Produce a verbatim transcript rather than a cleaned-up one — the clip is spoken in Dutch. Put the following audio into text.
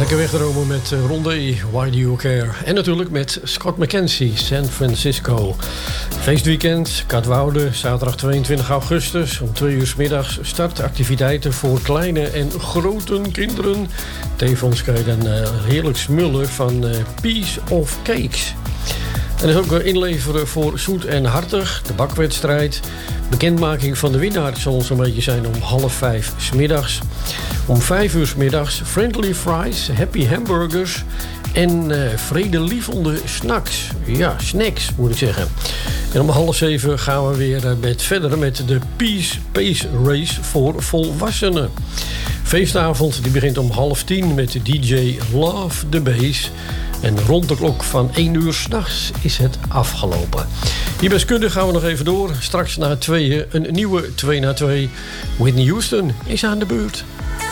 Lekker wegdromen met Rondé, Why Do You Care? En natuurlijk met Scott McKenzie, San Francisco. Feestweekend, Katwoude, zaterdag tweeëntwintig augustus. Om twee uur 's middags startactiviteiten voor kleine en grote kinderen. Tevens kan je dan uh, heerlijk smullen van uh, Piece of Cakes. En er is ook inleveren voor Zoet en Hartig, de bakwedstrijd. Bekendmaking van de winnaar zal zo'n beetje zijn om half vijf 's middags. Om vijf uur 's middags Friendly Fries, Happy Hamburgers en uh, vredelievende snacks. Ja, snacks moet ik zeggen. En om half zeven gaan we weer uh, met verder met de Peace Pace Race voor volwassenen. Feestavond die begint om half tien met de D J Love the Bass. En rond de klok van één uur 's nachts is het afgelopen. Hier bij Skudde gaan we nog even door. Straks na tweeën een nieuwe twee na twee. Whitney Houston is aan de beurt.